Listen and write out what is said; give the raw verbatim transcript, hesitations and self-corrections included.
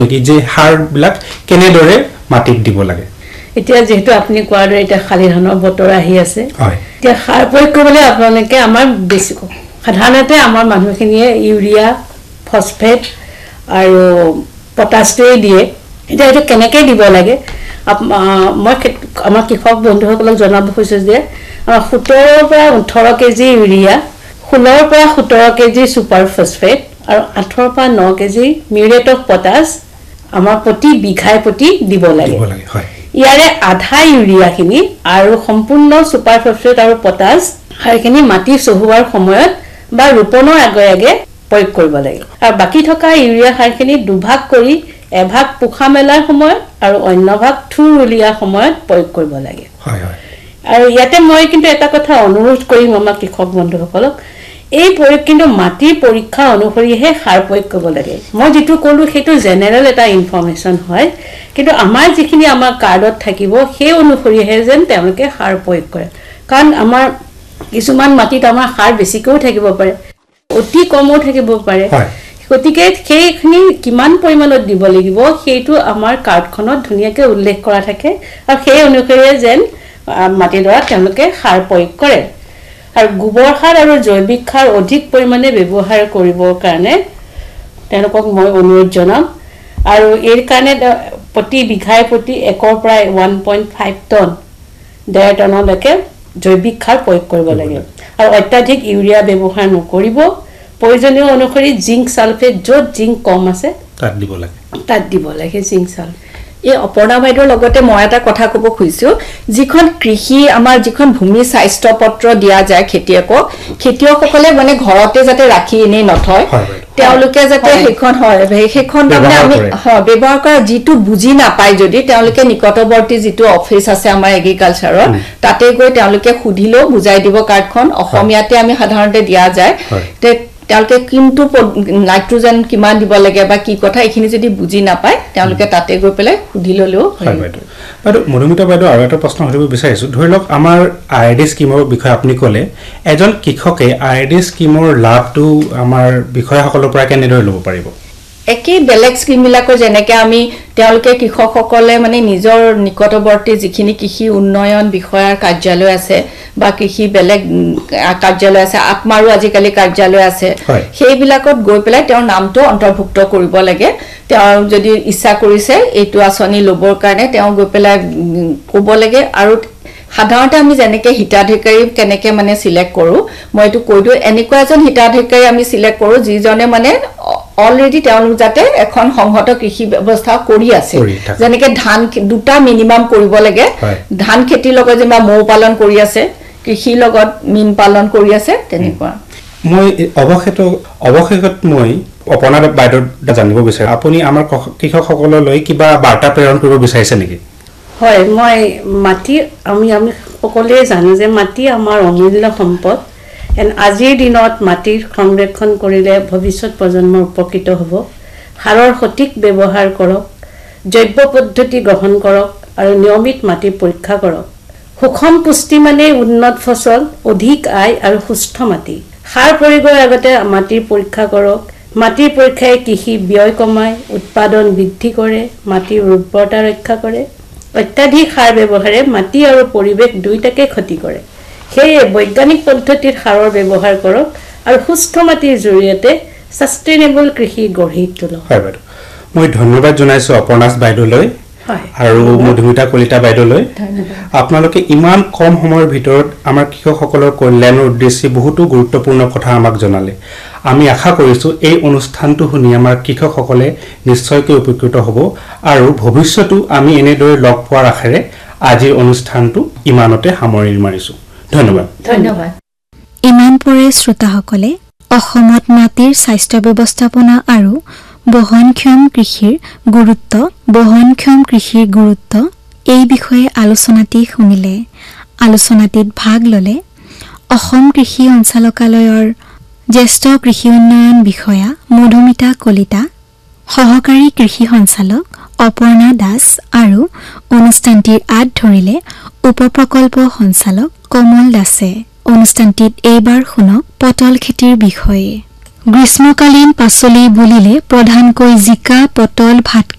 কি যে সাৰবিলাক কেনেদৰে মাটিত দিব লাগে এতিয়া যেহেতু আপুনি কোৱাৰ দৰে এটা খালি ধানৰ বতৰ আহি আছে হয় এতিয়া সাৰ প্ৰয়োগ কৰিবলৈ আপোনালোকে আমাৰ বেছি সাধাৰণতে আমাৰ মানুহখিনিয়ে ইউৰিয়া ফসফেট আৰু পটাছটোৱে দিয়ে এতিয়া এইটো কেনেকৈ দিব লাগে মই আমাৰ কৃষক বন্ধুসকলক জনাব খুজিছোঁ যে সোতৰ পৰা ওঠৰ কেজি ইউৰিয়া ষোল্লৰ পৰা সোতৰ কেজি ছুপাৰ ফসফেট আৰু আঠৰ পৰা ন কেজি মিউৰেট অফ পটাছ আমাৰ প্ৰতি বিঘাই প্ৰতি দিব লাগে হয় ইয়াৰে আধা ইউৰিয়াখিনি আৰু সম্পূৰ্ণ ছুপাৰ ফসফেট আৰু পটাছ সাৰখিনি মাটি চহোৱাৰ সময়ত বা ৰোপণৰ আগে আগে প্ৰয়োগ কৰিব লাগে আৰু বাকি থকা ইউৰিয়া সাৰখিনি দুভাগ কৰি এভাগ পোখা মেলাৰ সময়ত আৰু অন্য ভাগ থুৰ উলিয়াৰ সময়ত প্ৰয়োগ কৰিব লাগে হয় হয় আৰু ইয়াতে মই কিন্তু এটা কথা অনুৰোধ কৰিম আমাৰ কৃষক বন্ধুসকলক এই প্ৰয়োগ কিন্তু মাটিৰ পৰীক্ষা অনুসৰিহে সাৰ প্ৰয়োগ কৰিব লাগে মই যেটো ক'লো সেইটো জেনেৰেল এটা ইনফৰমেশন হয় কিন্তু আমাৰ যিখিনি আমাৰ কাৰ্ডত থাকিব সেই অনুসৰিহে যেন তেওঁলোকে সাৰ প্ৰয়োগ কৰে কাৰণ আমাৰ কিছুমান মাটিত আমাৰ সাৰ বেছিকৈ থাকিব পাৰে অতি কমও থাকিব পাৰে গতিকে সেইখিনি কিমান পৰিমাণত দিব লাগিব সেইটো আমাৰ কাৰ্ডখনত ধুনীয়াকৈ উল্লেখ কৰা থাকে আৰু সেই অনুসৰি যেন মাটিডৰা তেওঁলোকে সাৰ প্ৰয়োগ কৰে আৰু গোবৰ সাৰ আৰু জৈৱিক সাৰ অধিক পৰিমাণে ব্যৱহাৰ কৰিবৰ কাৰণে তেওঁলোকক মই অনুৰোধ জনাম আৰু এই কাৰণে প্ৰতি বিঘাই প্ৰতি একৰ পৰা one point five টন ডেৰ টনলৈকে জৈৱিক সাৰ প্ৰয়োগ কৰিব লাগে আৰু অত্যাধিক ইউৰিয়া ব্যৱহাৰ নকৰিব প্ৰয়োজনীয় অনুসৰি জিংক সালফেট য'ত জিংক কম আছে তাত দিব লাগে তাত দিব লাগে জিংক সালফেট এই অপৰ্ণা বাইদেউৰ লগতে মই এটা কথা ক'ব খুজিছো যিখন কৃষি আমাৰ যিখন ভূমি স্বাস্থ্য পত্ৰ দিয়া যায় খেতিয়কক খেতিয়কসকলে মানে ঘৰতে যাতে ৰাখি এনে নথয় তেওঁলোকে যাতে সেইখন হয় সেইখন মানে আমি ব্যৱহাৰ কৰা যিটো বুজি নাপায় যদি তেওঁলোকে নিকটৱৰ্তী যিটো অফিচ আছে আমাৰ এগ্ৰিকালচাৰৰ তাতে গৈ তেওঁলোকে সুধিলেও বুজাই দিব কাৰ্ডখন অসমীয়াতে আমি সাধাৰণতে দিয়া যায় তেওঁলোকে কিন্তু নাইট্ৰোজেন কিমান দিব লাগে বা কি কথা এইখিনি যদি বুজি নাপায় তেওঁলোকে তাতে গৈ পেলাই সুধি ললেও হয় বাইদেউ বাইদেউ মধুমিতা বাইদেউ আৰু এটা প্ৰশ্ন সুধিব বিচাৰিছো ধৰি লওক আমাৰ আইডি স্কিমৰ বিষয়ে আপুনি ক'লে এজন কৃষকে আইডি স্কিমৰ লাভটো আমাৰ বিষয়সকলৰ পৰা কেনেদৰে ল'ব পাৰিব একে বেলেগ স্কিমবিলাকৰ যেনেকৈ আমি তেওঁলোকে কৃষকসকলে মানে নিজৰ নিকটৱৰ্তী যিখিনি কৃষি উন্নয়ন বিষয়াৰ কাৰ্যালয় আছে বা কৃষি বেলেগ কাৰ্যালয় আছে আত্মাৰো আজিকালি কাৰ্যালয় আছে সেইবিলাকত গৈ পেলাই তেওঁৰ নামটো অন্তৰ্ভুক্ত কৰিব লাগে তেওঁ যদি ইচ্ছা কৰিছে এইটো আঁচনি ল'বৰ কাৰণে তেওঁ গৈ পেলাই ক'ব লাগে আৰু সাধাৰণতে আমি যেনেকে হিতাধিকাৰী কেনেকে মানে সিলেক্ট কৰো মই এটো কৈ দিও এনেকুৱা এজন হিতাধিকাৰী আমি সিলেক্ট কৰো যিজনে মানে অলৰেডি তেওঁলোক যাতে এখন সংহত কৃষি ব্যৱস্থা কৰি আছে যেনেকে ধান দুটা মিনিমাম কৰিব লাগে ধান খেতিৰ লগত যেমা মৌ পালন কৰি আছে কৃষিৰ লগত মীন পালন কৰি আছে তেনেকুৱা মই অৱশেষত অৱশেষত মই অপৰ্ণা বাইদেউৰ জানিব বিচাৰো আপুনি আমাৰ কৃষকসকললৈ কিবা বাৰ্তা প্ৰেৰণ কৰিব বিচাৰিছে নেকি হয় মই মাটি আমি আমি সকলোৱে জানো যে মাটি আমাৰ অমূল্য সম্পদ এন আজিৰ দিনত মাটিৰ সংৰক্ষণ কৰিলে ভৱিষ্যত প্ৰজন্ম উপকৃত হ'ব সাৰৰ সঠিক ব্যৱহাৰ কৰক জৈৱ পদ্ধতি গ্ৰহণ কৰক আৰু নিয়মিত মাটি পৰীক্ষা কৰক সুষম পুষ্টি মানে উন্নত ফসল অধিক আয় আৰু সুস্থ মাটি সাৰ প্ৰয়োগৰ আগতে মাটিৰ পৰীক্ষা কৰক মাটিৰ পৰীক্ষাই কৃষি ব্যয় কমায় উৎপাদন বৃদ্ধি কৰে মাটিৰ উৰ্বৰতা ৰক্ষা কৰে অত্যাধিক সাৰ ব্যৱহাৰে মাটি আৰু পৰিৱেশ দুইটাকে ক্ষতি কৰে সেয়ে বৈজ্ঞানিক পদ্ধতিৰ সাৰৰ ব্যৱহাৰ কৰক আৰু সুস্থ মাটিৰ জৰিয়তে সাস্টেইনেবল কৃষি গঢ়ি তোলক হয় বাইদেউ মই ধন্যবাদ জনাইছো অপৰ্ণাস বাইদেউলৈ আৰু মধুমিতা কলিতা বাইদেউলৈ আপোনালোকে ইমান কম সময়ৰ ভিতৰত আমাৰ কৃষকসকলৰ কল্যাণৰ উদ্দেশ্যে বহুতো গুৰুত্বপূৰ্ণ কথা আমাক জনালে আমি আশা কৰিছো এই অনুষ্ঠানটো শুনি আমাৰ কৃষকসকলে নিশ্চয়কৈ উপকৃত হ'ব আৰু ভৱিষ্যতো আমি এনেদৰে লগ পোৱাৰ আশাৰে আজিৰ অনুষ্ঠানটো ইমানতে সামৰি মাৰিছো ধন্যবাদ ধন্যবাদ ইমান পৰে শ্ৰোতাসকলে অসমত মাটিৰ স্বাস্থ্য ব্যৱস্থাপনা আৰু বহনক্ষম কৃষিৰ গুৰুত্ব বহনক্ষম কৃষিৰ গুৰুত্ব এই বিষয়ে আলোচনাটি শুনিলে আলোচনাটিত ভাগ ললে অসম কৃষি অঞ্চলকালয়ৰ জ্যেষ্ঠ কৃষি উন্নয়ন বিষয়া মধুমিতা কলিতা সহকাৰী কৃষি সঞ্চালক অপৰ্ণা দাস আৰু অনুষ্ঠানটিৰ আঁত ধৰিলে উপপ্ৰকল্প সঞ্চালক কমল দাসে অনুষ্ঠানটিত এইবাৰ শুনক পটল খেতিৰ বিষয়ে গ্ৰীষ্মকালীন পাচলি বুলিলে প্ৰধানকৈ জিকা পটল ভাত